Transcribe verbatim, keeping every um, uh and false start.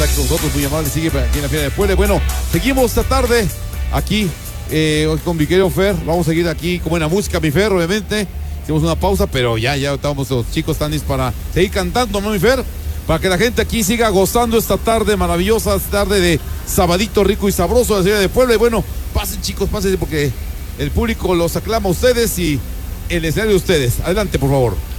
está aquí con nosotros, muy amable, sigue aquí en la Feria de Puebla. Bueno, seguimos esta tarde aquí eh, con mi querido Fer. Vamos a seguir aquí con buena música, mi Fer, obviamente. Hicimos una pausa, pero ya, ya estamos, los chicos están listos para seguir cantando, ¿no, mi Fer? Para que la gente aquí siga gozando esta tarde maravillosa, esta tarde de sabadito rico y sabroso de la Feria de Puebla. Y bueno, pasen, chicos, pasen, porque el público los aclama a ustedes y el escenario de ustedes. Adelante, por favor.